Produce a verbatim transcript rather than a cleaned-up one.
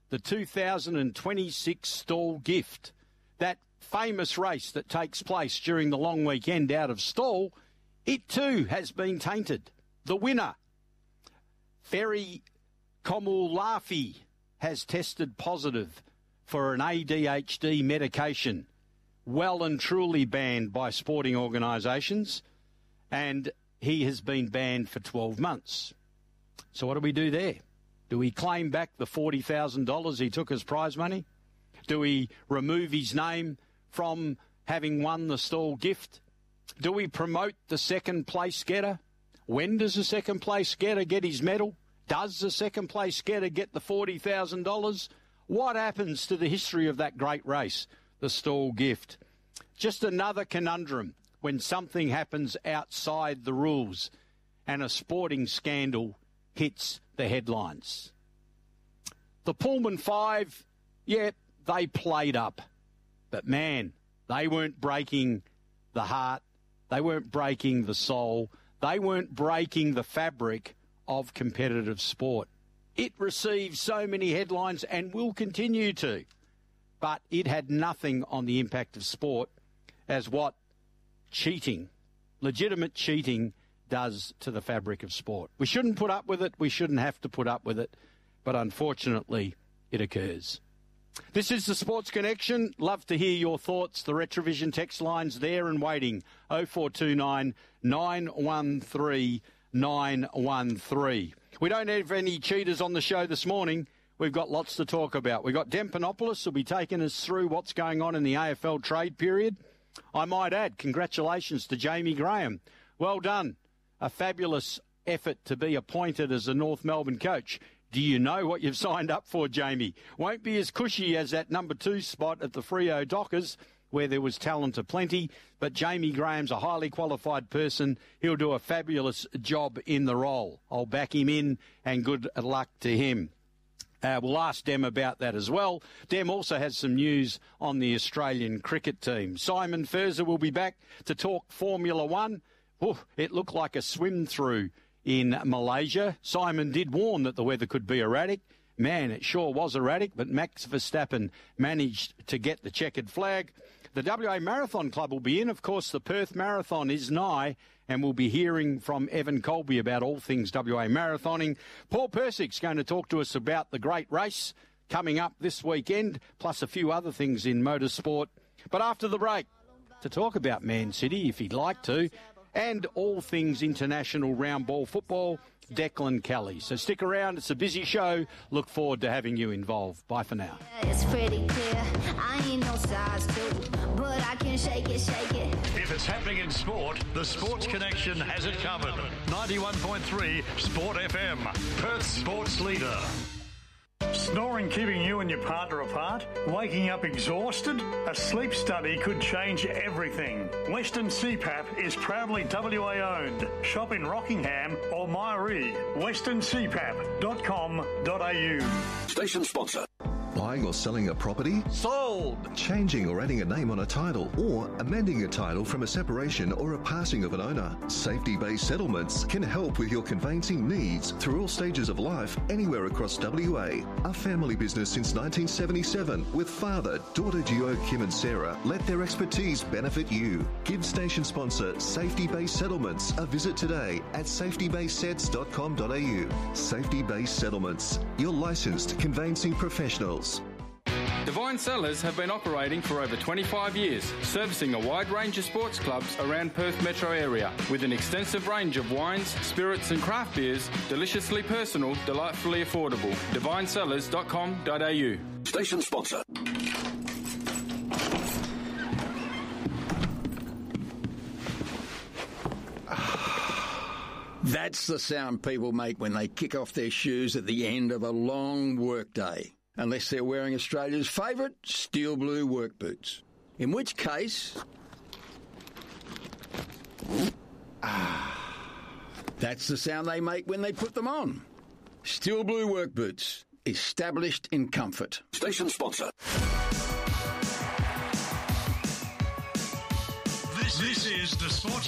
the two thousand twenty-six Stawell Gift, that famous race that takes place during the long weekend out of Stawell, it too has been tainted. The winner, Ferry Komulafi, has tested positive for an A D H D medication, well and truly banned by sporting organisations, and he has been banned for twelve months. So what do we do there? Do we claim back the forty thousand dollars he took as prize money? Do we remove his name from having won the Stawell Gift? Do we promote the second place getter? When does the second place getter get his medal? Does the second place getter get the forty thousand dollars? What happens to the history of that great race, the Stawell Gift? Just another conundrum when something happens outside the rules and a sporting scandal hits the headlines. The Pullman Five, yeah, they played up. But man, they weren't breaking the heart. They weren't breaking the soul. They weren't breaking the fabric of competitive sport. It received so many headlines and will continue to, but it had nothing on the impact of sport as what cheating, legitimate cheating, does to the fabric of sport. We shouldn't put up with it. We shouldn't have to put up with it, but unfortunately it occurs. This is the Sports Connection. Love to hear your thoughts. The Retrovision text line's there and waiting. oh four two nine, nine one three, nine one three. We don't have any cheaters on the show this morning. We've got lots to talk about. We've got Dempanopoulos who'll be taking us through what's going on in the A F L trade period. I might add, congratulations to Jamie Graham. Well done. A fabulous effort to be appointed as a North Melbourne coach. Do you know what you've signed up for, Jamie? Won't be as cushy as that number two spot at the Freo Dockers, where there was talent aplenty, but Jamie Graham's a highly qualified person. He'll do a fabulous job in the role. I'll back him in, and good luck to him. Uh, we'll ask Dem about that as well. Dem also has some news on the Australian cricket team. Simon Ferzer will be back to talk Formula One. Ooh, it looked like a swim-through in Malaysia. Simon did warn that the weather could be erratic. Man, it sure was erratic, but Max Verstappen managed to get the checkered flag. The W A Marathon Club will be in. Of course, the Perth Marathon is nigh, and we'll be hearing from Evan Colby about all things W A marathoning. Paul Persick's going to talk to us about the great race coming up this weekend, plus a few other things in motorsport. But after the break, to talk about Man City, if he'd like to, and all things international round ball football, Declan Kelly. So stick around. It's a busy show. Look forward to having you involved. Bye for now. It's pretty clear. I ain't no size two, but I can shake it, shake it. If it's happening in sport, the Sports Connection has it covered. ninety-one point three Sport F M, Perth's sports leader. Snoring keeping you and your partner apart? Waking up exhausted? A sleep study could change everything. Western C PAP is proudly W A owned. Shop in Rockingham or Myree. western c pap dot com dot a u. Station sponsor. Buying or selling a property? Sold! Changing or adding a name on a title, or amending a title from a separation or a passing of an owner. Safety-based settlements can help with your conveyancing needs through all stages of life, anywhere across W A. A family business since nineteen seventy-seven, with father, daughter duo Kim and Sarah, let their expertise benefit you. Give station sponsor Safety-based Settlements a visit today at safety based sets dot com dot a u. Safety-based Settlements, your licensed conveyancing professionals. Divine Cellars have been operating for over twenty-five years, servicing a wide range of sports clubs around Perth metro area, with an extensive range of wines, spirits and craft beers, deliciously personal, delightfully affordable. divine cellars dot com dot a u. Station sponsor. That's the sound people make when they kick off their shoes at the end of a long workday. Unless they're wearing Australia's favourite steel blue work boots. In which case... Ah, that's the sound they make when they put them on. Steel blue work boots, established in comfort. Station sponsor. This, this is the Sports